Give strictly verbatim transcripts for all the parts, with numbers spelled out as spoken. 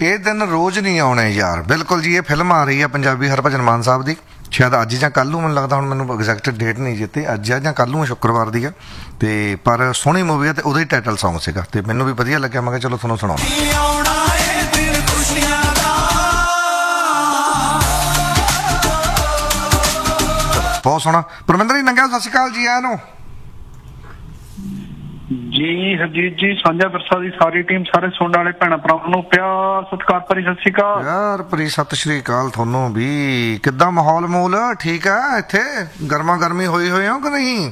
ਇਹ ਦਿਨ ਰੋਜ਼ ਨਹੀਂ ਆਉਣੇ ਯਾਰ। ਬਿਲਕੁਲ ਜੀ, ਇਹ ਫਿਲਮ ਆ ਰਹੀ ਹੈ ਪੰਜਾਬੀ ਹਰਭਜਨ ਮਾਨ ਸਾਹਿਬ ਦੀ, ਸ਼ਾਇਦ ਅੱਜ ਜਾਂ ਕੱਲ੍ਹ ਨੂੰ, ਮੈਨੂੰ ਲੱਗਦਾ, ਹੁਣ ਮੈਨੂੰ ਐਗਜ਼ੈਕਟ ਡੇਟ ਨਹੀਂ ਜਿੱਤੇ, ਅੱਜ ਆ ਜਾਂ ਕੱਲ੍ਹ ਨੂੰ, ਸ਼ੁੱਕਰਵਾਰ ਦੀ ਆ। ਅਤੇ ਪਰ ਸੋਹਣੀ ਮੂਵੀ ਆ ਅਤੇ ਉਹਦਾ ਹੀ ਟਾਈਟਲ ਸੌਂਗ ਸੀਗਾ ਅਤੇ ਮੈਨੂੰ ਵੀ ਵਧੀਆ ਲੱਗਿਆ। ਮੈਂ ਕਿਹਾ ਚਲੋ ਤੁਹਾਨੂੰ ਸੁਣਾਉਣਾ। ਬਹੁਤ ਸੋਹਣਾ। ਪਰਮਿੰਦਰ ਜੀ ਨੰਗਿਆ, ਸਤਿ ਸ਼੍ਰੀ ਅਕਾਲ ਜੀ। ਆਇਆਂ ਨੂੰ ਜੀ ਹਰਜੀਤ ਜੀ, ਸਾਂਝਾ ਵਿਰਸਾ ਦੀ ਸਾਰੀ ਟੀਮ, ਸਾਰੇ ਸੁਣਨ ਵਾਲੇ ਭੈਣਾਂ ਭਰਾਵਾਂ ਨੂੰ ਪਿਆਰ ਸਤਿਕਾਰ ਭਰੀ ਸਤਿ ਸ਼੍ਰੀ ਅਕਾਲ। ਯਾਰ ਭਰੀ ਸਤਿ ਸ਼੍ਰੀ ਅਕਾਲ ਤੁਹਾਨੂੰ ਵੀ। ਕਿੱਦਾਂ ਮਾਹੌਲ ਮੂਲ ਠੀਕ ਹੈ ਇੱਥੇ? ਗਰਮਾ ਗਰਮੀ ਹੋਈ ਹੋਈ ਹੋ ਕਿ ਨਹੀਂ?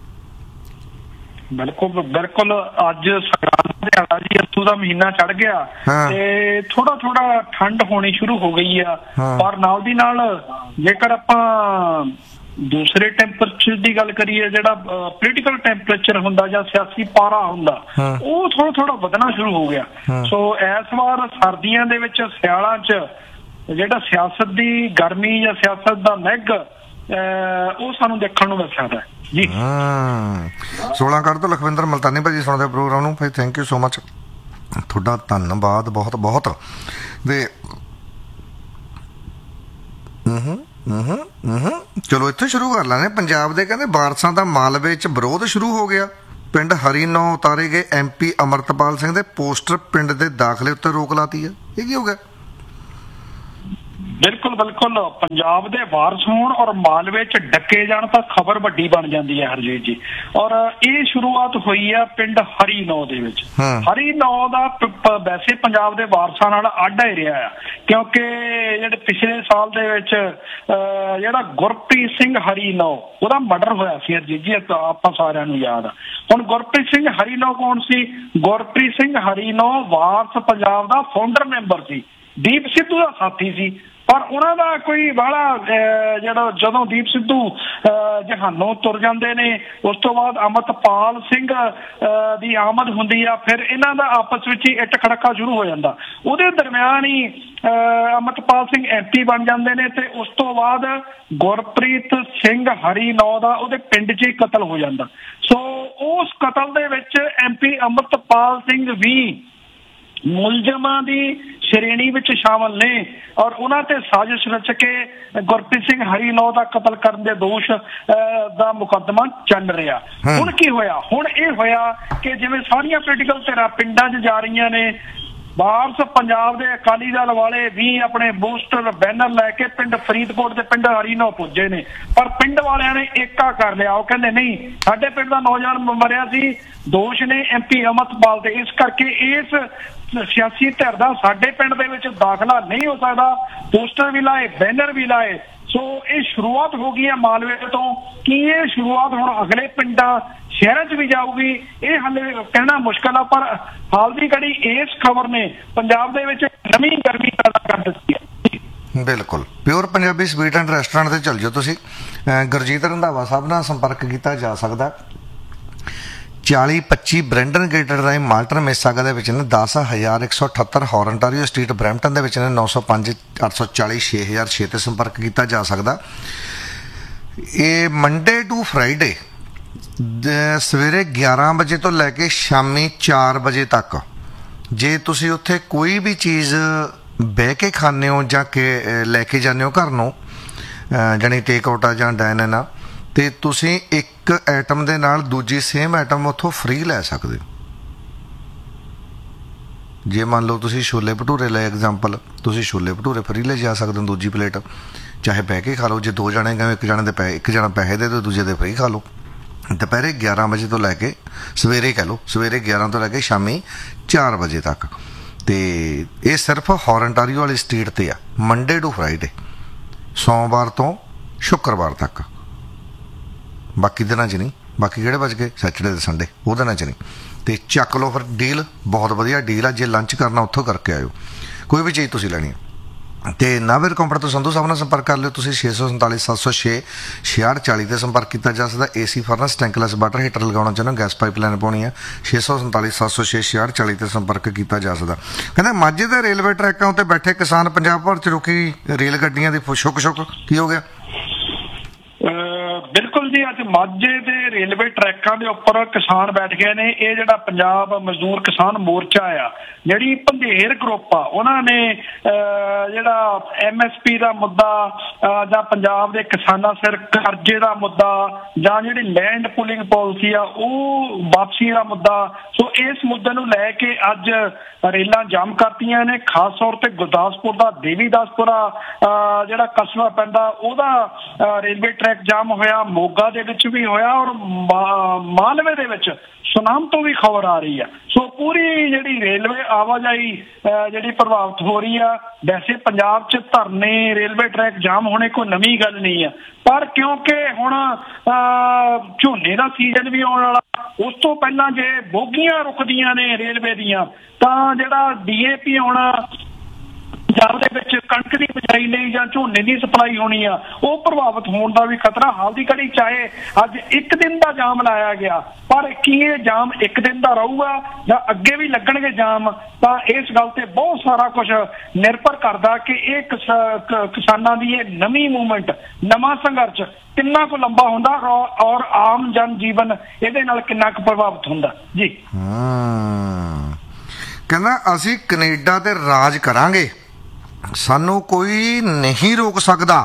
ਬਿਲਕੁਲ ਬਿਲਕੁਲ। ਅੱਜ ਸੰਗਰਾਂਦ ਦਿਹਾੜਾ ਜੀ, ਅੱਸੂ ਦਾ ਮਹੀਨਾ ਚੜ ਗਿਆ ਤੇ ਥੋੜਾ ਥੋੜਾ ਠੰਡ ਹੋਣੀ ਸ਼ੁਰੂ ਹੋ ਗਈ ਆ। ਪਰ ਨਾਲ ਦੀ ਨਾਲ ਜੇਕਰ ਆਪਾਂ ਦੂਸਰੇ ਟੈਂਪਰੇਚਰ ਦੀ ਗੱਲ ਕਰੀਏ, ਜਿਹੜਾ ਪੋਲੀਟੀਕਲ ਟੈਂਪਰੇਚਰ ਹੁੰਦਾ ਜਾਂ ਸਿਆਸੀ ਪਾਰਾ ਹੁੰਦਾ, ਉਹ ਥੋੜਾ ਥੋੜਾ ਵਧਣਾ ਸ਼ੁਰੂ ਹੋ ਗਿਆ। ਸੋ ਇਸ ਵਾਰ ਸਰਦੀਆਂ ਦੇ ਵਿੱਚ, ਸਿਆਲਾਂ ਚ ਜਿਹੜਾ ਸਿਆਸਤ ਦੀ ਗਰਮੀ ਜਾਂ ਸਿਆਸਤ ਦਾ ਨਿੱਘ ਉਹ ਸਾਨੂੰ ਦੇਖਣ ਨੂੰ ਮਿਲ ਸਕਦਾ ਜੀ। ਸੋਲਾਂ ਕਰ ਤੋਂ ਲਖਵਿੰਦਰ ਮਲਤਾਨੀ ਭਾਜੀ ਸੁਣਦੇ ਪ੍ਰੋਗਰਾਮ ਨੂੰ, ਭਾਈ ਥੈਂਕ ਯੂ ਸੋ ਮਚ, ਤੁਹਾਡਾ ਧੰਨਵਾਦ ਬਹੁਤ ਬਹੁਤ। ਤੇ ਚਲੋ ਇੱਥੇ ਸ਼ੁਰੂ ਕਰ ਲੈਣੇ। ਪੰਜਾਬ ਦੇ ਕਹਿੰਦੇ ਵਾਰਸਾਂ ਦਾ ਮਾਲਵੇ 'ਚ ਵਿਰੋਧ ਸ਼ੁਰੂ ਹੋ ਗਿਆ। ਪਿੰਡ ਹਰੀਨੌ ਉਤਾਰੇ ਗਏ ਐਮ ਪੀ ਅਮਰਤਪਾਲ ਸਿੰਘ ਦੇ ਪੋਸਟਰ ਪਿੰਡ ਦੇ ਦਾਖਲੇ ਉੱਤੇ ਰੋਕ ਲਾਤੀ ਹੈ। ਇਹ ਕੀ ਹੋ ਗਿਆ? ਬਿਲਕੁਲ ਬਿਲਕੁਲ। ਪੰਜਾਬ ਦੇ ਵਾਰਸ ਹੋਣ ਔਰ ਮਾਲਵੇ ਚ ਡੱਕੇ ਜਾਣ ਤਾਂ ਖਬਰ ਵੱਡੀ ਬਣ ਜਾਂਦੀ ਹੈ ਹਰਜੀਤ ਜੀ। ਔਰ ਇਹ ਸ਼ੁਰੂਆਤ ਹੋਈ ਆ ਪਿੰਡ ਹਰੀਨੌ ਦੇ ਵਿੱਚ। ਹਰੀਨੌ ਦਾ ਵੈਸੇ ਪੰਜਾਬ ਦੇ ਵਾਰਸਾਂ ਨਾਲ ਅੱਡ ਏਰੀਆ ਆ, ਕਿਉਂਕਿ ਜਿਹੜੇ ਪਿਛਲੇ ਸਾਲ ਦੇ ਵਿੱਚ ਜਿਹੜਾ ਗੁਰਪ੍ਰੀਤ ਸਿੰਘ ਹਰੀਨੌ, ਉਹਦਾ ਮਰਡਰ ਹੋਇਆ ਸੀ ਹਰਜੀਤ ਜੀ, ਆਪਾਂ ਸਾਰਿਆਂ ਨੂੰ ਯਾਦ ਆ। ਹੁਣ ਗੁਰਪ੍ਰੀਤ ਸਿੰਘ ਹਰੀਨੌ ਕੌਣ ਸੀ? ਗੁਰਪ੍ਰੀਤ ਸਿੰਘ ਹਰੀਨੌ ਵਾਰਸ ਪੰਜਾਬ ਦਾ ਫਾਊਂਡਰ ਮੈਂਬਰ ਸੀ, ਦੀਪ ਸਿੱਧੂ ਦਾ ਸਾਥੀ ਸੀ। ਪਰ ਉਹਨਾਂ ਦਾ ਕੋਈ ਬਾਹਲਾ ਜਿਹੜਾ, ਜਦੋਂ ਦੀਪ ਸਿੱਧੂ ਜਹਾਨੋਂ ਤੁਰ ਜਾਂਦੇ ਨੇ, ਉਸ ਤੋਂ ਬਾਅਦ ਅਮਰਤਪਾਲ ਸਿੰਘ ਦੀ ਆਮਦ ਹੁੰਦੀ ਆ, ਫਿਰ ਇਹਨਾਂ ਦਾ ਆਪਸ ਵਿੱਚ ਹੀ ਇੱਟ ਖੜਕਾ ਸ਼ੁਰੂ ਹੋ ਜਾਂਦਾ। ਉਹਦੇ ਦਰਮਿਆਨ ਹੀ ਅਮਰਤਪਾਲ ਸਿੰਘ ਐਮ ਪੀ ਬਣ ਜਾਂਦੇ ਨੇ ਤੇ ਉਸ ਤੋਂ ਬਾਅਦ ਗੁਰਪ੍ਰੀਤ ਸਿੰਘ ਹਰੀਨੌ ਦਾ ਉਹਦੇ ਪਿੰਡ 'ਚ ਹੀ ਕਤਲ ਹੋ ਜਾਂਦਾ। ਸੋ ਉਸ ਕਤਲ ਦੇ ਵਿੱਚ ਐਮ ਪੀ ਅਮਰਤਪਾਲ ਸਿੰਘ ਵੀ ਮੁਲਜ਼ਮਾਂ ਦੀ ਸ਼੍ਰੇਣੀ ਵਿੱਚ ਸ਼ਾਮਲ ਨੇ ਔਰ ਉਹਨਾਂ ਤੇ ਸਾਜ਼ਿਸ਼ ਰਚ ਕੇ ਗੁਰਪ੍ਰੀਤ ਸਿੰਘ ਹਰੀਨੌ ਦਾ ਕਤਲ ਕਰਨ ਦੇ ਦੋਸ਼ ਦਾ ਮੁਕੱਦਮਾ ਚੱਲ ਰਿਹਾ। ਹੁਣ ਕੀ ਹੋਇਆ? ਹੁਣ ਇਹ ਹੋਇਆ ਕਿ ਜਿਵੇਂ ਸਾਰੀਆਂ ਪੋਲੀਟੀਕਲ ਧਿਰਾਂ ਪਿੰਡਾਂ 'ਚ ਜਾ ਰਹੀਆਂ ਨੇ, ਵਾਰਸ ਪੰਜਾਬ ਦੇ ਅਕਾਲੀ ਦਲ ਵਾਲੇ ਵੀ ਆਪਣੇ ਪੋਸਟਰ ਬੈਨਰ ਲੈ ਕੇ ਪਿੰਡ ਫਰੀਦਕੋਟ ਦੇ ਪਿੰਡ ਹਰੀਨੌ ਪੁੱਜੇ ਨੇ। ਪਰ ਪਿੰਡ ਵਾਲਿਆਂ ਨੇ ਏਕਾ ਕਰ ਲਿਆ। ਉਹ ਕਹਿੰਦੇ ਨਹੀਂ, ਸਾਡੇ ਪਿੰਡ ਦਾ ਨੌਜਵਾਨ ਮਰਿਆ ਸੀ, ਦੋਸ਼ ਨੇ ਐਮ ਪੀ ਅਮਰਤਪਾਲ ਦੇ, ਇਸ ਕਰਕੇ ਇਸ ਸਿਆਸੀ ਧਿਰ ਦਾ ਸਾਡੇ ਪਿੰਡ ਦੇ ਵਿੱਚ ਦਾਖਲਾ ਨਹੀਂ ਹੋ ਸਕਦਾ। ਪੋਸਟਰ ਵੀ ਲਾਏ, ਬੈਨਰ ਵੀ ਲਾਏ। ਸੋ ਇਹ ਸ਼ੁਰੂਆਤ ਹੋ ਗਈ ਹੈ ਮਾਲਵੇ ਤੋਂ। ਕੀ ਇਹ ਸ਼ੁਰੂਆਤ ਹੁਣ ਅਗਲੇ ਪਿੰਡਾਂ ਸ਼ਹਿਰਾਂ 'ਚ ਵੀ ਜਾਊਗੀ, ਇਹ ਹਾਲੇ ਕਹਿਣਾ ਮੁਸ਼ਕਿਲ ਆ। ਪਰ ਹਾਲ ਦੀ ਘੜੀ ਇਸ ਖਬਰ ਨੇ ਪੰਜਾਬ ਦੇ ਵਿੱਚ ਨਵੀਂ ਗਰਮੀ ਪੈਦਾ ਕਰ ਦਿੱਤੀ ਹੈ। ਬਿਲਕੁਲ pure Punjabi sweet and restaurant 'ਤੇ ਚੱਲ ਜਾਓ ਤੁਸੀਂ। ਗੁਰਜੀਤ ਰੰਧਾਵਾ ਸਾਹਿਬ ਨਾਲ ਸੰਪਰਕ ਕੀਤਾ ਜਾ ਸਕਦਾ। ਚਾਲੀ ਪੱਚੀ ਬ੍ਰੈਂਡਨ ਗੇਟਰ ਰਾਹੀਂ ਮਾਲਟਨ ਮਿਸਾਗਾ ਦੇ ਵਿੱਚ ਨੇ ਦਸ ਹਜ਼ਾਰ ਇੱਕ ਸੌ ਅਠੱਤਰ ਹੌਰਨਟਾਰੀਓ ਸਟਰੀਟ ਬਰੈਂਪਟਨ ਦੇ ਵਿੱਚ ਨੇ ਨੌ ਸੌ ਪੰਜ ਅੱਠ ਸੌ ਚਾਲੀ ਛੇ ਹਜ਼ਾਰ ਛੇ 'ਤੇ ਸੰਪਰਕ ਕੀਤਾ ਜਾ ਸਕਦਾ। ਇਹ ਮੰਡੇ ਟੂ ਫਰਾਈਡੇ ਸਵੇਰੇ ਗਿਆਰਾਂ ਵਜੇ ਤੋਂ ਲੈ ਕੇ ਸ਼ਾਮੀ ਚਾਰ ਵਜੇ ਤੱਕ ਜੇ ਤੁਸੀਂ ਉੱਥੇ ਕੋਈ ਵੀ ਚੀਜ਼ ਬਹਿ ਕੇ ਖਾਂਦੇ ਹੋ ਜਾਂ ਕਿ ਲੈ ਕੇ ਜਾਂਦੇ ਹੋ ਘਰ ਨੂੰ, ਜਾਣੀ ਟੇਕ ਆਊਟ ਆ ਜਾਂ ਡਾਈਨ ਇਨ ਆ, ਅਤੇ ਤੁਸੀਂ ਇੱਕ ਆਈਟਮ ਦੇ ਨਾਲ ਦੂਜੀ ਸੇਮ ਆਈਟਮ ਉੱਥੋਂ ਫ੍ਰੀ ਲੈ ਸਕਦੇ ਹੋ। ਜੇ ਮੰਨ ਲਓ ਤੁਸੀਂ ਛੋਲੇ ਭਟੂਰੇ ਲੈ ਐਗਜ਼ਾਮਪਲ, ਤੁਸੀਂ ਛੋਲੇ ਭਟੂਰੇ ਫ੍ਰੀ ਲੈ ਜਾ ਸਕਦੇ ਹੋ ਦੂਜੀ ਪਲੇਟ, ਚਾਹੇ ਬਹਿ ਕੇ ਖਾ ਲਓ। ਜੇ ਦੋ ਜਣੇ ਗਏ, ਇੱਕ ਜਣੇ ਦੇ ਪੈਸੇ, ਇੱਕ ਜਣਾ ਪੈਸੇ ਦੇ ਦਿਓ, ਦੂਜੇ ਦੇ ਫ੍ਰੀ ਖਾ ਲਓ। ਦੁਪਹਿਰੇ ਗਿਆਰਾਂ ਵਜੇ ਤੋਂ ਲੈ ਕੇ ਸਵੇਰੇ ਕਹਿ ਲਓ ਸਵੇਰੇ ਗਿਆਰਾਂ ਤੋਂ ਲੈ ਕੇ ਸ਼ਾਮੀ ਚਾਰ ਵਜੇ ਤੱਕ। ਅਤੇ ਇਹ ਸਿਰਫ ਹੌਰਨਟਾਰੀਓ ਵਾਲੀ ਸਟਰੀਟ 'ਤੇ ਆ, ਮੰਡੇ ਟੂ ਫਰਾਈਡੇ, ਸੋਮਵਾਰ ਤੋਂ ਸ਼ੁੱਕਰਵਾਰ ਤੱਕ। ਬਾਕੀ ਦਿਨਾਂ 'ਚ ਨਹੀਂ। ਬਾਕੀ ਕਿਹੜੇ ਬਚ ਗਏ? ਸੈਟਰਡੇ ਅਤੇ ਸੰਡੇ, ਉਹ ਦਿਨਾਂ 'ਚ ਨਹੀਂ। ਅਤੇ ਚੱਕ ਲਓ ਫਿਰ ਡੀਲ, ਬਹੁਤ ਵਧੀਆ ਡੀਲ ਆ। ਜੇ ਲੰਚ ਕਰਨਾ ਉੱਥੋਂ ਕਰਕੇ ਆਇਓ, ਕੋਈ ਵੀ ਚੀਜ਼ ਤੁਸੀਂ ਲੈਣੀ ਹੈ। ਅਤੇ ਨਾਵੇਰ ਕੰਪਨੀ ਤੋਂ ਸੰਧੂ ਸਾਹਿਬ ਨਾਲ ਸੰਪਰਕ ਕਰ ਲਿਓ ਤੁਸੀਂ। ਛੇ ਸੌ ਸੰਤਾਲੀ ਸੱਤ ਸੌ ਛੇ ਛਿਆਹਠ ਚਾਲੀ 'ਤੇ ਸੰਪਰਕ ਕੀਤਾ ਜਾ ਸਕਦਾ। ਏ ਸੀ ਫਰਨਸ ਟੈਂਕਲੈਸ ਵਾਟਰ ਹੀਟਰ ਲਗਾਉਣਾ ਚਾਹੁੰਦੇ ਹੋ, ਗੈਸ ਪਾਈਪ ਲਾਈਨ ਪਾਉਣੀ ਹੈ, ਛੇ ਸੌ ਸੰਤਾਲੀ ਸੱਤ ਸੌ ਛੇ ਛਿਆਹਠ ਚਾਲੀ 'ਤੇ ਸੰਪਰਕ ਕੀਤਾ ਜਾ ਸਕਦਾ। ਕਹਿੰਦੇ ਮਾਝੇ ਦੇ ਰੇਲਵੇ ਟਰੈਕਾਂ ਉੱਤੇ ਬੈਠੇ ਕਿਸਾਨ ਪੰਜਾਬ ਭਰ 'ਚ ਰੁਕੀ ਰੇਲ ਗੱਡੀਆਂ ਦੀ ਸ਼ੁਕ ਸ਼ੁਕ ਕੀ ਹੋ ਗਿਆ? ਬਿਲਕੁਲ ਜੀ, ਅੱਜ ਮਾਝੇ ਦੇ ਰੇਲਵੇ ਟਰੈਕਾਂ ਦੇ ਉੱਪਰ ਕਿਸਾਨ ਬੈਠ ਗਏ ਨੇ। ਇਹ ਜਿਹੜਾ ਪੰਜਾਬ ਮਜ਼ਦੂਰ ਕਿਸਾਨ ਮੋਰਚਾ ਆ, ਜਿਹੜੀ ਪੰਧੇਰ ਗਰੁੱਪ ਆ, ਉਹਨਾਂ ਨੇ ਜਿਹੜਾ ਐਮ ਐਸ ਪੀ ਦਾ ਮੁੱਦਾ ਜਾਂ ਪੰਜਾਬ ਦੇ ਕਿਸਾਨਾਂ ਸਿਰ ਕਰਜ਼ੇ ਦਾ ਮੁੱਦਾ ਜਾਂ ਜਿਹੜੀ ਲੈਂਡ ਪੂਲਿੰਗ ਪਾਲਿਸੀ ਆ ਉਹ ਵਾਪਸੀ ਦਾ ਮੁੱਦਾ, ਸੋ ਇਸ ਮੁੱਦੇ ਨੂੰ ਲੈ ਕੇ ਅੱਜ ਰੇਲਾਂ ਜਾਮ ਕਰਤੀਆਂ ਨੇ। ਖਾਸ ਤੌਰ ਤੇ ਗੁਰਦਾਸਪੁਰ ਦਾ ਦੇਵੀਦਾਸਪੁਰਾ ਜਿਹੜਾ ਕਸਬਾ ਪੈਂਦਾ ਉਹਦਾ ਰੇਲਵੇ ਟਰੈਕ ਜਾਮ ਹੋਇਆ, ਮੋਗਾ ਦੇ ਵਿੱਚ ਵੀ ਹੋਇਆ ਔਰ ਮਾਲਵੇ ਦੇ ਵਿੱਚ ਸੁਨਾਮ ਤੋਂ ਵੀ ਖਬਰ ਆ ਰਹੀ ਆ। ਸੋ ਪੂਰੀ ਜਿਹੜੀ ਰੇਲਵੇ ਆਵਾਜਾਈ ਜਿਹੜੀ ਪ੍ਰਭਾਵਿਤ ਹੋ ਰਹੀ ਆ। ਵੈਸੇ ਪੰਜਾਬ 'ਚ ਧਰਨੇ, ਰੇਲਵੇ ਟਰੈਕ ਜਾਮ ਹੋਣੇ ਕੋਈ ਨਵੀਂ ਗੱਲ ਨਹੀਂ ਆ, ਪਰ ਕਿਉਂਕਿ ਹੁਣ ਝੋਨੇ ਦਾ ਸੀਜ਼ਨ ਵੀ ਆਉਣ ਵਾਲਾ, ਉਸ ਤੋਂ ਪਹਿਲਾਂ ਜੇ ਬੋਗੀਆਂ ਰੁਕਦੀਆਂ ਨੇ ਰੇਲਵੇ ਦੀਆਂ ਤਾਂ ਜਿਹੜਾ ਡੀ ਏ ਪੀ ਆਉਣਾ ਪੰਜਾਬ ਦੇ ਵਿੱਚ ਕਣਕ ਦੀ ਬਿਜਾਈ ਲਈ ਜਾਂ ਝੋਨੇ ਦੀ ਸਪਲਾਈ ਹੋਣੀ ਆ, ਉਹ ਪ੍ਰਭਾਵਿਤ ਹੋਣ ਦਾ ਵੀ ਖਤਰਾ। ਹਾਲ ਦੀ ਘੜੀ ਚਾਹੇ ਅੱਜ ਇੱਕ ਦਿਨ ਦਾ ਜਾਮ ਲਾਇਆ ਗਿਆ, ਪਰ ਕੀ ਇਹ ਜਾਮ ਇੱਕ ਦਿਨ ਦਾ ਰਹੂਗਾ ਜਾਂ ਅੱਗੇ ਵੀ ਲੱਗਣਗੇ ਜਾਮ, ਤਾਂ ਇਸ ਗੱਲ ਤੇ ਬਹੁਤ ਸਾਰਾ ਕੁਝ ਨਿਰਭਰ ਕਰਦਾ ਕਿ ਇਹ ਕਿਸਾਨਾਂ ਦੀ ਇਹ ਨਵੀਂ ਮੂਵਮੈਂਟ, ਨਵਾਂ ਸੰਘਰਸ਼ ਕਿੰਨਾ ਕੁ ਲੰਬਾ ਹੁੰਦਾ ਔਰ ਆਮ ਜਨ ਜੀਵਨ ਇਹਦੇ ਨਾਲ ਕਿੰਨਾ ਕੁ ਪ੍ਰਭਾਵਿਤ ਹੁੰਦਾ। ਜੀ ਕਹਿੰਦਾ ਅਸੀਂ ਕੈਨੇਡਾ ਤੇ ਰਾਜ ਕਰਾਂਗੇ, ਸਾਨੂੰ ਕੋਈ ਨਹੀਂ ਰੋਕ ਸਕਦਾ।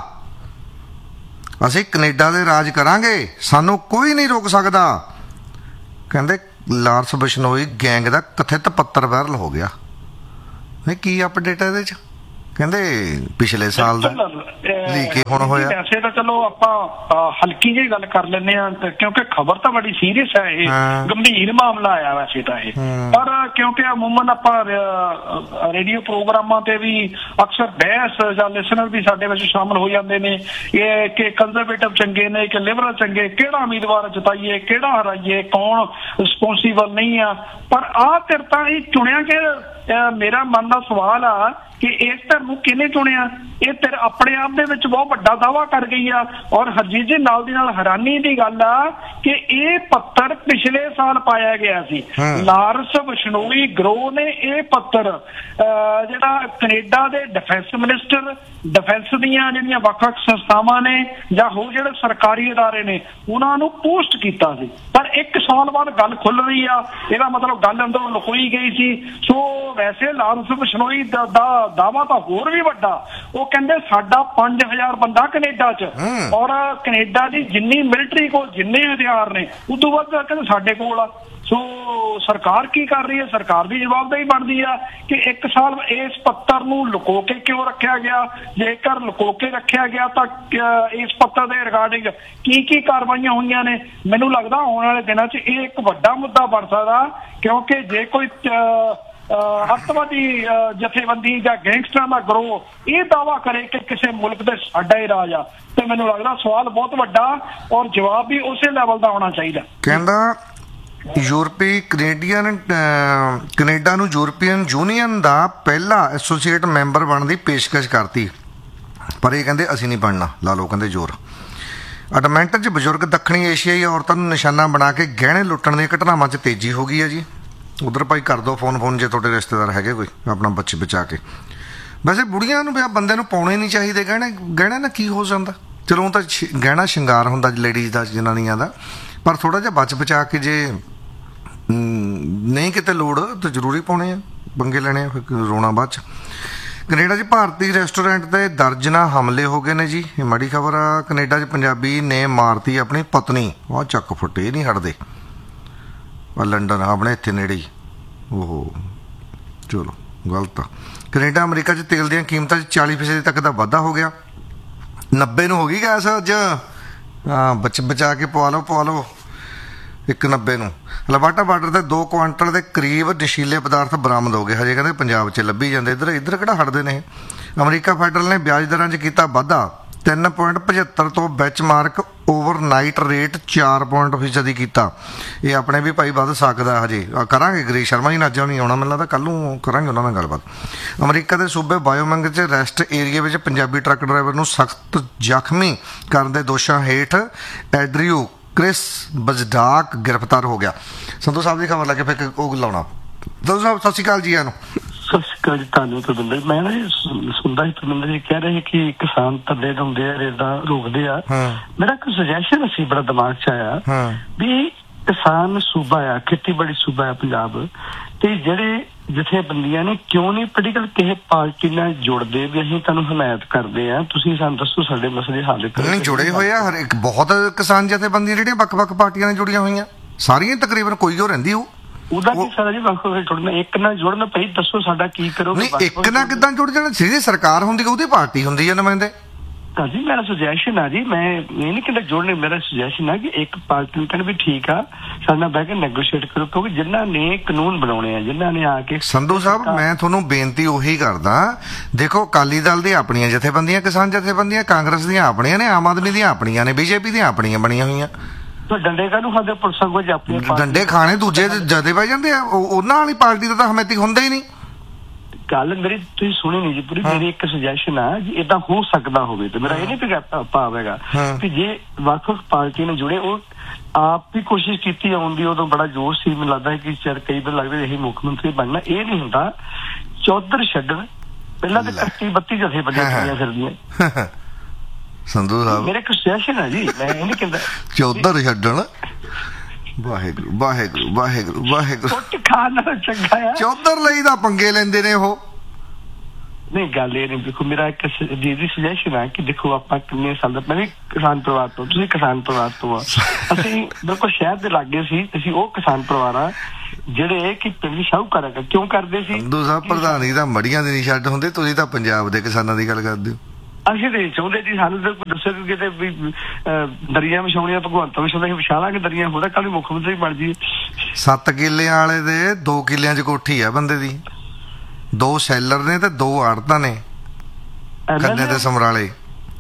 ਅਸੀਂ ਕੈਨੇਡਾ ਦੇ ਰਾਜ ਕਰਾਂਗੇ, ਸਾਨੂੰ ਕੋਈ ਨਹੀਂ ਰੋਕ ਸਕਦਾ। ਕਹਿੰਦੇ ਲਾਰੈਂਸ ਬਿਸ਼ਨੋਈ ਗੈਂਗ ਦਾ ਕਥਿਤ ਪੱਤਰ ਵਾਇਰਲ ਹੋ ਗਿਆ। ਨਹੀਂ, ਕੀ ਅਪਡੇਟ ਹੈ ਇਹਦੇ 'ਚ? ਕਹਿੰਦੇ ਪਿਛਲੇ ਸਾਲ ਦਾ ਲੀਕ ਹੁਣ ਹੋਇਆ। ਵੈਸੇ ਤਾਂ ਚਲੋ ਆਪਾਂ ਹਲਕੀ ਜਿਹੀ ਗੱਲ ਕਰ ਲੈਂਦੇ ਹਾਂ ਕਿਉਂਕਿ ਖਬਰ ਤਾਂ ਬੜੀ ਸੀਰੀਅਸ ਹੈ, ਇਹ ਗੰਭੀਰ ਮਾਮਲਾ ਆਇਆ ਵੈਸੇ ਤਾਂ ਇਹ, ਪਰ ਕਿਉਂਕਿ ਅਮੂਮਨ ਆਪਾਂ ਰੇਡੀਓ ਪ੍ਰੋਗਰਾਮਾਂ ਤੇ ਵੀ ਅਕਸਰ ਬਹਿਸ ਜਾਂ ਲਿਸਨਰ ਵੀ ਸਾਡੇ ਵਿੱਚ ਸ਼ਾਮਲ ਹੋ ਜਾਂਦੇ ਨੇ ਇਹ ਕਿ ਕੰਜ਼ਰਵੇਟਿਵ ਚੰਗੇ ਨੇ ਕਿ ਲਿਬਰਲ ਚੰਗੇ, ਕਿਹੜਾ ਉਮੀਦਵਾਰ ਜਿਤਾਈਏ, ਕਿਹੜਾ ਹਰਾਈਏ, ਕੌਣ ਰਿਸਪੌਂਸੀਬਲ ਨਹੀਂ ਆ। ਪਰ ਆਹ ਧਿਰ ਤਾਂ ਇਹ ਚੁਣਿਆ ਕਿ ਮੇਰਾ ਮਨ ਦਾ ਸਵਾਲ ਆ ਕਿ ਇਸ ਧਿਰ ਨੂੰ ਕਿਹਨੇ ਚੁਣਿਆ? ਇਹ ਧਿਰ ਆਪਣੇ ਆਪ ਦੇ ਵਿੱਚ ਬਹੁਤ ਵੱਡਾ ਦਾਅਵਾ ਕਰ ਗਈ ਆ ਔਰ ਹਰਜੀਤ ਜੀ ਨਾਲ ਦੀ ਨਾਲ ਹੈਰਾਨੀ ਦੀ ਗੱਲ ਆ ਕਿ ਇਹ ਪੱਤਰ ਪਿਛਲੇ ਸਾਲ ਪਾਇਆ ਗਿਆ ਸੀ। ਲਾਰੈਂਸ ਬਿਸ਼ਨੋਈ ਗਰੋਹ ਨੇ ਇਹ ਪੱਤਰ ਜਿਹੜਾ ਕੈਨੇਡਾ ਦੇ ਡਿਫੈਂਸ ਮਿਨਿਸਟਰ, ਡਿਫੈਂਸ ਦੀਆਂ ਜਿਹੜੀਆਂ ਵੱਖ-ਵੱਖ ਸੰਸਥਾਵਾਂ ਨੇ ਜਾਂ ਹੋਰ ਜਿਹੜੇ ਸਰਕਾਰੀ ਅਦਾਰੇ ਨੇ ਉਹਨਾਂ ਨੂੰ ਪੋਸਟ ਕੀਤਾ ਸੀ। ਪਰ ਇੱਕ ਸਾਲ ਬਾਅਦ ਗੱਲ ਖੁੱਲ ਰਹੀ ਆ, ਇਹਦਾ ਮਤਲਬ ਗੱਲ ਅੰਦਰੋਂ ਲੁਕੋਈ ਗਈ ਸੀ। ਸੋ ਵੈਸੇ ਲਾਰੈਂਸ ਬਿਸ਼ਨੋਈ ਦਾ ਦਾਅਵਾ ਤਾਂ ਹੋਰ ਵੀ ਵੱਡਾ, ਉਹ ਕਹਿੰਦੇ ਸਾਡਾ ਪੰਜ ਹਜ਼ਾਰ ਬੰਦਾ ਕੈਨੇਡਾ 'ਚ ਔਰ ਕੈਨੇਡਾ ਦੀ ਜਿੰਨੀ ਮਿਲਟਰੀ ਕੋਲ ਜਿੰਨੇ ਹਥਿਆਰ ਨੇ ਉਦੋਂ ਵੱਧ ਕਹਿੰਦੇ ਸਾਡੇ ਕੋਲ ਆ। ਸੋ ਸਰਕਾਰ ਕੀ ਕਰ ਰਹੀ ਹੈ? ਸਰਕਾਰ ਦੀ ਜਵਾਬਦੇਹੀ ਬਣਦੀ ਆ ਕਿ ਇੱਕ ਸਾਲ ਇਸ ਪੱਤਰ ਨੂੰ ਲੁਕੋ ਕੇ ਕਿਉਂ ਰੱਖਿਆ ਗਿਆ? ਜੇਕਰ ਲੁਕੋ ਕੇ ਰੱਖਿਆ ਗਿਆ ਤਾਂ ਇਸ ਪੱਤਰ ਦੇ ਰਿਗਾਰਡਿੰਗ ਕੀ ਕੀ ਕਾਰਵਾਈਆਂ ਹੋਈਆਂ ਨੇ? ਮੈਨੂੰ ਲੱਗਦਾ ਆਉਣ ਵਾਲੇ ਦਿਨਾਂ 'ਚ ਇਹ ਇੱਕ ਵੱਡਾ ਮੁੱਦਾ ਬਣ ਸਕਦਾ, ਕਿਉਂਕਿ ਜੇ ਕੋਈ ਅੱਤਵਾਦੀ ਜਥੇਬੰਦੀ ਜਾਂ ਗੈਂਗਸਟਰਾਂ ਦਾ ਗਰੋਹ ਇਹ ਦਾਅਵਾ ਕਰੇ ਕਿ ਕਿਸੇ ਮੁਲਕ ਦੇ ਸਾਡਾ ਹੀ ਰਾਜ ਆ, ਤੇ ਮੈਨੂੰ ਲੱਗਦਾ ਸਵਾਲ ਬਹੁਤ ਵੱਡਾ ਔਰ ਜਵਾਬ ਵੀ ਉਸੇ ਲੈਵਲ ਦਾ ਹੋਣਾ ਚਾਹੀਦਾ। ਕਹਿੰਦਾ ਯੂਰਪੀ ਕੈਨੇਡੀਅਨ ਕੈਨੇਡਾ ਨੂੰ ਯੂਰਪੀਅਨ ਯੂਨੀਅਨ ਦਾ ਪਹਿਲਾ ਐਸੋਸੀਏਟ ਮੈਂਬਰ ਬਣਨ ਦੀ ਪੇਸ਼ਕਸ਼ ਕਰਤੀ, ਪਰ ਇਹ ਕਹਿੰਦੇ ਅਸੀਂ ਨਹੀਂ ਬਣਨਾ। ਲਾ ਲਓ ਕਹਿੰਦੇ ਜ਼ੋਰ। ਐਡਮੰਟਨ 'ਚ ਬਜ਼ੁਰਗ ਦੱਖਣੀ ਏਸ਼ੀਆਈ ਔਰਤਾਂ ਨੂੰ ਨਿਸ਼ਾਨਾ ਬਣਾ ਕੇ ਗਹਿਣੇ ਲੁੱਟਣ ਦੀਆਂ ਘਟਨਾਵਾਂ 'ਚ ਤੇਜ਼ੀ ਹੋ ਗਈ ਹੈ ਜੀ। ਉਧਰ ਭਾਈ ਕਰ ਦਿਓ ਫੋਨ ਫੋਨ ਜੇ ਤੁਹਾਡੇ ਰਿਸ਼ਤੇਦਾਰ ਹੈਗੇ ਕੋਈ, ਆਪਣਾ ਬੱਚੇ ਬਚਾ ਕੇ। ਵੈਸੇ ਬੁੜੀਆਂ ਨੂੰ ਬੰਦੇ ਨੂੰ ਪਾਉਣੇ ਨਹੀਂ ਚਾਹੀਦੇ ਗਹਿਣੇ। ਗਹਿਣੇ ਨਾਲ ਕੀ ਹੋ ਜਾਂਦਾ? ਚਲੋ ਉਹ ਤਾਂ ਗਹਿਣਾ ਸ਼ਿੰਗਾਰ ਹੁੰਦਾ ਲੇਡੀਜ਼ ਦਾ, ਜਨਾਨੀਆਂ ਦਾ, ਪਰ ਥੋੜ੍ਹਾ ਜਿਹਾ ਬਚ ਬਚਾ ਕੇ ਜੇ ਨਹੀਂ ਕਿਤੇ ਲੋੜ ਤਾਂ ਜ਼ਰੂਰੀ ਪਾਉਣੇ ਆ, ਪੰਗੇ ਲੈਣੇ ਆ, ਫਿਰ ਰੋਣਾ ਬਾਅਦ 'ਚ। ਕੈਨੇਡਾ 'ਚ ਭਾਰਤੀ ਰੈਸਟੋਰੈਂਟ 'ਤੇ ਦਰਜਨਾਂ ਹਮਲੇ ਹੋ ਗਏ ਨੇ ਜੀ। ਇਹ ਮਾੜੀ ਖਬਰ ਆ। ਕੈਨੇਡਾ 'ਚ ਪੰਜਾਬੀ ਨੇ ਮਾਰਤੀ ਆਪਣੀ ਪਤਨੀ। ਆਹ ਚੱਕ ਫੁੱਟੇ ਨਹੀਂ ਹਟਦੇ। ਆ ਲੰਡਨ ਆਪਣੇ ਇੱਥੇ ਨੇੜੇ ਹੀ। ਉਹ ਚਲੋ ਗਲਤ ਆ। ਕੈਨੇਡਾ ਅਮਰੀਕਾ 'ਚ ਤੇਲ ਦੀਆਂ ਕੀਮਤਾਂ 'ਚ ਚਾਲੀ ਫੀਸਦੀ ਤੱਕ ਦਾ ਵਾਧਾ ਹੋ ਗਿਆ। ਨੱਬੇ ਨੂੰ ਹੋ ਗਈ ਗੈਸ ਅੱਜ। ਹਾਂ ਬਚ ਬਚਾ ਕੇ ਪਵਾ ਲਓ ਪਵਾ ਲਓ ਇੱਕ ਨੱਬੇ ਨੂੰ। ਲਵਾਟਾ ਬਾਰਡਰ ਤੇ ਦੋ ਕੁਆਂਟਲ ਦੇ ਕਰੀਬ ਨਸ਼ੀਲੇ ਪਦਾਰਥ ਬਰਾਮਦ ਹੋ ਗਏ। ਹਜੇ ਕਹਿੰਦੇ ਪੰਜਾਬ 'ਚ ਲੱਭੀ ਜਾਂਦੇ। ਇੱਧਰ ਇੱਧਰ ਕਿਹੜਾ ਹਟਦੇ ਨੇ। ਅਮਰੀਕਾ ਫੈਡਰਲ ਨੇ ਵਿਆਜ ਦਰਾਂ 'ਚ ਕੀਤਾ ਵਾਧਾ। ਤਿੰਨ ਪੁਆਇੰਟ ਪਝੱਤਰ ਤੋਂ ਬੈਂਚਮਾਰਕ ਓਵਰਨਾਈਟ ਰੇਟ ਚਾਰ ਪੁਆਇੰਟ ਫੀਸਦੀ ਕੀਤਾ। ਇਹ ਆਪਣੇ ਵੀ ਭਾਈ ਵੱਧ ਸਕਦਾ ਹਜੇ। ਕਰਾਂਗੇ ਗਰੀਸ਼ ਸ਼ਰਮਾ ਜੀ ਨੇ ਅੱਜ ਨਹੀਂ ਆਉਣਾ, ਮੈਨੂੰ ਲੱਗਦਾ ਕੱਲ੍ਹ ਨੂੰ ਕਰਾਂਗੇ ਉਹਨਾਂ ਨਾਲ ਗੱਲਬਾਤ। ਅਮਰੀਕਾ ਦੇ ਸੂਬੇ ਬਾਇਓਮਿੰਗ 'ਚ ਰੈਸਟ ਏਰੀਏ ਵਿੱਚ ਪੰਜਾਬੀ ਟਰੱਕ ਡਰਾਈਵਰ ਨੂੰ ਸਖਤ ਜ਼ਖਮੀ ਕਰਨ ਦੇ ਦੋਸ਼ਾਂ ਹੇਠ ਐਡਰਿਊ ਕ੍ਰਿਸ ਬਜ਼ਡਾਕ ਗ੍ਰਿਫਤਾਰ ਹੋ ਗਿਆ। ਸੰਧੂ ਸਾਹਿਬ ਦੀ ਖਬਰ ਲੱਗੇ ਫਿਰ ਉਹ ਲਾਉਣਾ। ਸੰਧੂ ਸਾਹਿਬ ਸਤਿ ਸ਼੍ਰੀ ਅਕਾਲ ਜੀ। ਨੂੰ ਸਤਿ ਸ਼੍ਰੀ ਅਕਾਲ ਜੀ, ਤੁਹਾਨੂੰ ਪਰਵਿੰਦਰ। ਮੈਂ ਨਾ ਜੀ ਸੁਣਦਾ ਸੀ ਪਰਵਿੰਦਰ ਜੀ ਕਹਿ ਰਹੇ ਕਿ ਕਿਸਾਨ ਧਰਨੇ ਲਾਉਂਦੇ ਆ, ਰੇਡਾਂ ਰੋਕਦੇ ਆ। ਮੇਰਾ ਇੱਕ ਸੁਜੈਸ਼ਨ ਸੀ ਬੜਾ ਦਿਮਾਗ 'ਚ ਆਇਆ ਵੀ ਕਿਸਾਨ ਸੂਬਾ ਆ, ਖੇਤੀਬਾੜੀ ਸੂਬਾ ਆ ਪੰਜਾਬ, ਤੇ ਜਿਹੜੇ ਜਥੇਬੰਦੀਆਂ ਨੇ ਕਿਉਂ ਨਹੀਂ ਪੋਲੀਟੀਕਲ ਕਿਸੇ ਪਾਰਟੀ ਨਾਲ ਜੁੜਦੇ ਵੀ ਅਸੀਂ ਤੁਹਾਨੂੰ ਹਮਾਇਤ ਕਰਦੇ ਆ, ਤੁਸੀਂ ਸਾਨੂੰ ਦੱਸੋ ਸਾਡੇ ਮਸਲੇ ਹੱਲ ਕਰੋ। ਨਹੀਂ, ਜੁੜੇ ਹੋਏ ਆ ਹਰ ਇੱਕ, ਬਹੁਤ ਕਿਸਾਨ ਜਥੇਬੰਦੀਆਂ ਜਿਹੜੀਆਂ ਵੱਖ-ਵੱਖ ਪਾਰਟੀਆਂ ਨਾਲ ਜੁੜੀਆਂ ਹੋਈਆਂ, ਸਾਰੀਆਂ ਤਕਰੀਬਨ ਕੋਈ ਉਹ ਰਹਿੰਦੀ ਉਹ ਉਹਦਾ ਕੀ ਸਾਰਾ ਜੀ ਵੱਖ ਵੱਖ ਜੁੜਨਾ, ਇੱਕ ਨਾਲ ਜੁੜਨਾ ਪਈ ਦੱਸੋ ਸਾਡਾ ਕੀ ਕਰੋਗੇ। ਨਹੀਂ, ਇੱਕ ਨਾਲ ਕਿੱਦਾਂ ਜੁੜ ਜਾਣਾ, ਜਿਹੜੀ ਸਰਕਾਰ ਹੁੰਦੀ ਉਹਦੀ ਪਾਰਟੀ ਹੁੰਦੀ ਹੈ ਨੁਮਾਇੰਦੇ। ਜੀ ਮੇਰਾ ਸੁਜੈਸ਼ਨ ਆ ਜੀ, ਮੈਂ ਇਹ ਨਹੀਂ ਕਹਿੰਦਾ ਜੁੜਨੇ, ਮੇਰਾ ਸੁਜੈਸ਼ਨ ਆ ਕਿ ਇੱਕ ਪਾਰਟੀ ਨੂੰ ਕਹਿਣ ਵੀ ਠੀਕ ਆ ਸਾਡੇ ਨਾਲ ਬਹਿ ਕੇ ਨੈਗੋਸ਼ੀਏਟ ਕਰੋ, ਕਿਉਂਕਿ ਜਿਨ੍ਹਾਂ ਨੇ ਕਾਨੂੰਨ ਬਣਾਉਣੇ ਆ, ਜਿਨ੍ਹਾਂ ਨੇ ਆ ਕੇ। ਸੰਧੂ ਸਾਹਿਬ, ਮੈਂ ਤੁਹਾਨੂੰ ਬੇਨਤੀ ਉਹੀ ਕਰਦਾ, ਦੇਖੋ ਅਕਾਲੀ ਦਲ ਦੀਆਂ ਆਪਣੀਆਂ ਜਥੇਬੰਦੀਆਂ, ਕਿਸਾਨ ਜਥੇਬੰਦੀਆਂ, ਕਾਂਗਰਸ ਦੀਆਂ ਆਪਣੀਆਂ ਨੇ, ਆਮ ਆਦਮੀ ਦੀਆਂ ਆਪਣੀਆਂ ਨੇ, ਬੀਜੇਪੀ ਦੀਆਂ ਆਪਣੀਆਂ ਬਣੀਆਂ ਹੋਈਆਂ। ਡੰਡੇ ਕਾਹਨੂੰ ਖਾਂਦੇ ਪੁਲਿਸਾਂ ਕੋਲ ਆਪਣੇ ਡੰਡੇ ਖਾਣੇ ਦੂਜੇ ਜਦੇ ਪੈ ਜਾਂਦੇ ਆ, ਉਹਨਾਂ ਵਾਲੀ ਪਾਰਟੀ ਦਾ ਤਾਂ ਹਮੈਤੀ ਹੁੰਦਾ ਹੀ ਨਹੀਂ। ਗੱਲ ਮੇਰੀ ਤੁਸੀਂ ਸੁਣੀ ਨਹੀਂ ਜੀ ਪੂਰੀ। ਮੇਰੀ ਇੱਕ ਸੁਜੈਸ਼ਨ ਆ ਜੀ, ਏਦਾਂ ਹੋ ਸਕਦਾ ਹੋਵੇ, ਤੇ ਮੇਰਾ ਇਹ ਨਹੀਂ ਭਾਵ ਹੈਗਾ ਕਿ ਜੇ ਵੱਖ ਵੱਖ ਪਾਰਟੀ ਨਾਲ ਜੁੜੇ, ਉਹ ਆਪ ਵੀ ਕੋਸ਼ਿਸ਼ ਕੀਤੀ ਆਉਣ ਦੀ, ਉਦੋਂ ਬੜਾ ਜੋਸ਼ ਸੀ, ਮੈਨੂੰ ਲੱਗਦਾ ਕਿ ਚਰ ਕਈ ਵਾਰ ਲੱਗਦਾ ਇਹੀ ਮੁੱਖ ਮੰਤਰੀ ਬਣਨਾ। ਇਹ ਨਹੀਂ ਹੁੰਦਾ, ਚੌਧਰ ਛੱਡਣ ਪਹਿਲਾਂ ਤਾਂ ਇਕੱਤੀ ਬੱਤੀ ਜਥੇਬੰਦੀਆਂ ਫਿਰਦੀਆਂ। ਸੰਧੂ ਸਾਹਿਬ, ਮੇਰੇ ਇੱਕ ਸੁਜੈਸ਼ਨ ਹੈ ਜੀ, ਮੈਂ ਇਹ ਨਹੀਂ ਕਹਿੰਦਾ ਚੌਧਰ ਛੱਡਣ। ਵਾਹਿਗੁਰੂ ਵਾਹਿਗੁਰੂ ਵਾਹਿਗੁਰੂ ਵਾਹਿਗੁਰੂ, ਚੰਗਾ ਆ ਚੌਧਰ ਲਈ ਤਾਂ ਪੰਗੇ ਲੈਂਦੇ ਨੇ ਉਹ। ਨਹੀਂ, ਗੱਲ ਇਹ ਨਹੀਂ, ਦੇਖੋ ਮੇਰਾ ਇੱਕ ਜੀ ਦੀ ਸੁਜੈਸ਼ਨ ਹੈ ਕਿ ਦੇਖੋ ਆਪਾਂ ਕਿੰਨੇ ਸਾਲ ਦਾ, ਮੈਂ ਵੀ ਕਿਸਾਨ ਪਰਿਵਾਰ ਤੋਂ, ਤੁਸੀਂ ਕਿਸਾਨ ਪਰਿਵਾਰ ਤੋਂ ਆ, ਅਸੀਂ ਬਿਲਕੁਲ ਸ਼ਹਿਰ ਦੇ ਲਾਗੇ ਸੀ, ਅਸੀਂ ਉਹ ਕਿਸਾਨ ਪਰਿਵਾਰ ਆ ਜਿਹੜੇ ਕਿ ਪਿੰਡ ਸ਼ਾਹੂਕਾਰ ਕਿਉਂ ਕਰਦੇ ਸੀ। ਸੰਧੂ ਸਾਹਿਬ, ਪ੍ਰਧਾਨੀ ਤਾਂ ਮੜੀਆਂ ਦੇ ਨਹੀਂ ਛੱਡ ਹੁੰਦੇ, ਤੁਸੀਂ ਤਾਂ ਪੰਜਾਬ ਦੇ ਕਿਸਾਨਾਂ ਦੀ ਗੱਲ ਕਰਦੇ ਹੋ। ਅਸੀਂ ਤੇ ਚਾਹੁੰਦੇ ਜੀ, ਸਾਨੂੰ ਤਾਂ ਦੱਸੋ ਕਿ ਕਿਤੇ ਵੀ ਦਰਿਆ ਵਿਛਾਉਣੀਆਂ, ਭਗਵੰਤ ਵਿਛਾਉਂਦਾ, ਵਿਛਾ ਲਾਂਗੇ ਦਰਿਆ, ਹੋਦਾ ਕੱਲ ਮੁੱਖ ਮੰਤਰੀ ਬਣ ਜੀ। ਸੱਤ ਕਿੱਲਿਆਂ ਵਾਲੇ ਦੇ ਦੋ ਕਿੱਲਿਆਂ 'ਚ ਕੋਠੀ ਆ ਬੰਦੇ ਦੀ, ਦੋ ਸੈਲਰ ਨੇ ਤੇ ਦੋ ਆੜਤਾਂ ਨੇ ਕੰਨੇ ਤੇ ਸਮਰਾਲੇ।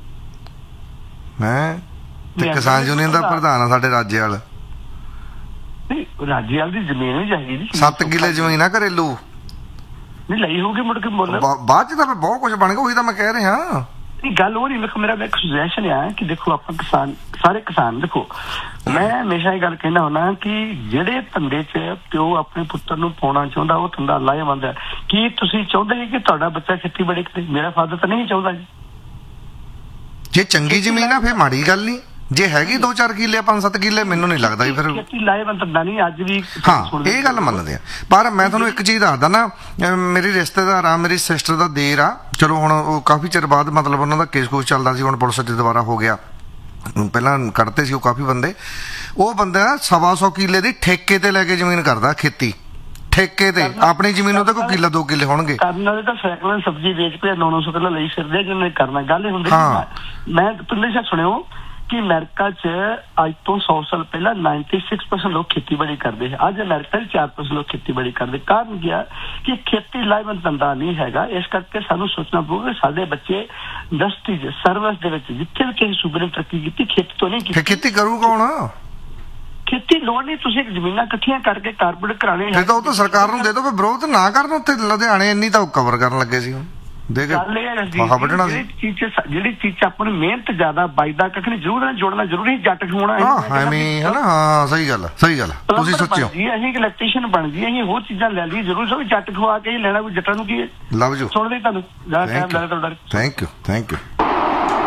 ਮੈਂ ਤੇ ਕਿਸਾਨ ਯੂਨੀਅਨ ਦਾ ਪ੍ਰਧਾਨ ਆ ਸਾਡੇ ਰਾਜੇਵਾਲ। ਰਾਜੇਵਾਲ ਦੀ ਜ਼ਮੀਨ ਵੀ ਚਾਹੀਦੀ, ਸੱਤ ਕਿੱਲੇ ਜ਼ਮੀਨ ਆ ਘਰੇਲੂ। ਨਹੀਂ ਲਈ ਹੋਊਗੀ ਮੁੜ ਕੇ ਬੋਲ ਬਾਅਦ 'ਚ ਤਾਂ ਬਹੁਤ ਕੁਝ ਬਣ ਗਿਆ, ਉਹੀ ਤਾਂ ਮੈਂ ਕਹਿ ਰਿਹਾ। ਗੱਲ ਉਹ ਨਹੀਂ, ਵੇਖੋ ਮੇਰਾ ਇੱਕ ਸੁਜੈਸ਼ਨ ਆ ਕਿ ਦੇਖੋ ਆਪਾਂ ਕਿਸਾਨ, ਸਾਰੇ ਕਿਸਾਨ, ਦੇਖੋ ਮੈਂ ਹਮੇਸ਼ਾ ਇਹ ਗੱਲ ਕਹਿੰਦਾ ਹੁੰਦਾ ਕਿ ਜਿਹੜੇ ਧੰਦੇ 'ਚ ਪਿਓ ਆਪਣੇ ਪੁੱਤਰ ਨੂੰ ਪਾਉਣਾ ਚਾਹੁੰਦਾ, ਉਹ ਧੰਦਾ ਲਾਹੇਵੰਦ ਹੈ। ਕੀ ਤੁਸੀਂ ਚਾਹੁੰਦੇ ਕਿ ਤੁਹਾਡਾ ਬੱਚਾ ਖੇਤੀਬਾੜੀ ਕਰੇ? ਮੇਰਾ ਫਾਦਰ ਤਾਂ ਨਹੀਂ ਚਾਹੁੰਦਾ ਜੀ। ਜੇ ਚੰਗੀ ਜ਼ਮੀਨ ਆ ਫਿਰ ਮਾੜੀ ਗੱਲ ਨਹੀਂ, ਜੇ ਹੈਗੀ ਦੋ ਚਾਰ ਕਿੱਲੇ, ਪੰਜ ਸੱਤ ਕਿੱਲੇ, ਮੈਨੂੰ ਨਹੀਂ ਲੱਗਦਾ ਫਿਰ ਖੇਤੀ ਲਾਹੇਵੰਦ ਧੰਦਾ ਨਹੀਂ ਅੱਜ ਵੀ। ਹਾਂ, ਇਹ ਗੱਲ ਮੰਨਦੇ ਆ, ਪਰ ਮੈਂ ਤੁਹਾਨੂੰ ਇੱਕ ਚੀਜ਼ ਦੱਸਦਾ ਨਾ, ਮੇਰੀ ਰਿਸ਼ਤੇਦਾਰ ਆ, ਮੇਰੀ ਸਿਸਟਰ ਦਾ ਦੇਰ ਆ, ਚਲੋ ਹੁਣ ਉਹ ਕਾਫੀ ਚਿਰ ਬਾਅਦ ਮਤਲਬ ਉਹਨਾਂ ਦਾ ਕੇਸ ਕੂਸ ਚੱਲਦਾ ਸੀ, ਹੁਣ ਪੁਲਿਸ 'ਚ ਦੁਬਾਰਾ ਹੋ ਗਿਆ, ਪਹਿਲਾਂ ਕੱਢਤੇ ਸੀ ਉਹ ਕਾਫੀ ਬੰਦੇ। ਉਹ ਬੰਦਾ ਸਵਾ ਸੌ ਕਿੱਲੇ ਦੀ ਠੇਕੇ ਤੇ ਲੈ ਕੇ ਜ਼ਮੀਨ ਕਰਦਾ, ਖੇਤੀ ਠੇਕੇ ਤੇ, ਆਪਣੀ ਜ਼ਮੀਨ ਉਹਦਾ ਕੋਈ ਕਿੱਲਾ ਦੋ ਕਿੱਲੇ ਹੋਣਗੇ। ਕਰਨ ਵਾਲੇ ਤਾਂ ਸੈਕਲਾਂ ਸਬਜ਼ੀ ਵੇਚ ਕੇ ਨੌ ਨੌ ਸੌ ਕਿੱਲਾ ਲਈ ਫਿਰਦੇ, ਜਿਹਨੇ ਕਰਨਾ ਗੱਲ ਇਹ ਹੁੰਦੀ। ਮੈਂ ਪਿਛਲੇ ਸਾਲ ਸੁਣਿਓ ਕਿ ਅਮਰੀਕਾ 'ਚ ਅੱਜ ਤੋਂ ਸੌ ਸਾਲ ਪਹਿਲਾਂ ਨਾਈਨਟੀ ਸਿਕਸ ਪਰਸੈਂਟ ਲੋਕ ਖੇਤੀਬਾੜੀ ਕਰਦੇ, ਅੱਜ ਅਮਰੀਕਾ 'ਚ ਚਾਰ ਪਰਸੈਂਟ ਲੋਕ ਖੇਤੀਬਾੜੀ ਕਰਦੇ। ਕਾਰਨ ਕੀ ਆ ਕਿ ਖੇਤੀ ਲਾਹੇਵੰਦ ਧੰਦਾ ਨਹੀਂ ਹੈਗਾ। ਇਸ ਕਰਕੇ ਸਾਨੂੰ ਸੋਚਣਾ ਪਊਗਾ ਸਾਡੇ ਬੱਚੇ ਇੰਡਸਟਰੀ 'ਚ, ਸਰਵਿਸ ਦੇ ਵਿੱਚ, ਜਿੱਥੇ ਵੀ ਕਿਸੇ ਸੂਬੇ ਨੇ ਤਰੱਕੀ ਕੀਤੀ, ਖੇਤੀ ਤੋਂ ਨਹੀਂ ਕੀਤੀ। ਖੇਤੀ ਕਰੂ ਕੌਣ? ਖੇਤੀ ਲੋੜ ਨਹੀਂ, ਤੁਸੀਂ ਜ਼ਮੀਨਾਂ ਇਕੱਠੀਆਂ ਕਰਕੇ ਕਾਰਪੋਰੇਟ ਕਰਾਣੇ ਫਿਰ ਤਾਂ ਉਹ ਤਾਂ ਸਰਕਾਰ ਨੂੰ ਦੇ ਦਿਓ, ਵਿਰੋਧ ਨਾ ਕਰਨ। ਉੱਥੇ ਲੁਧਿਆਣੇ ਇੰਨੀ ਤਾਂ ਕਵਰ ਕਰਨ ਲੱਗੇ ਸੀ, ਦੇਖ ਜਿਹੜੀ ਚੀਜ਼ ਆਪਾਂ ਨੂੰ ਮਿਹਨਤ ਜ਼ਿਆਦਾ ਬਾਈਦਾ ਕੱਖ ਨਹੀਂ, ਜ਼ਰੂਰ ਜੋੜਨਾ ਜ਼ਰੂਰੀ, ਜੱਟ ਹੋਣਾ ਐਵੇਂ ਹੈ ਨਾ। ਹਾਂ, ਸਹੀ ਗੱਲ, ਸਹੀ ਗੱਲ, ਤੁਸੀਂ ਸੋਚਿਓ ਜੀ ਅਸੀਂ ਇਲੈਕਟ੍ਰੀਸ਼ੀਅਨ ਬਣ ਜੀ, ਅਸੀਂ ਹੋਰ ਚੀਜ਼ਾਂ ਲੈ ਲਈ, ਜ਼ਰੂਰ ਸਭ ਜੱਟ ਖਵਾ ਕੇ ਹੀ ਲੈਣਾ, ਕੋਈ ਜੱਟਾਂ ਨੂੰ ਕੀ। ਲਵ ਯੂ, ਸੁਣਦੇ ਤੁਹਾਨੂੰ, ਥੈਂਕ ਯੂ, ਥੈਂਕ ਯੂ।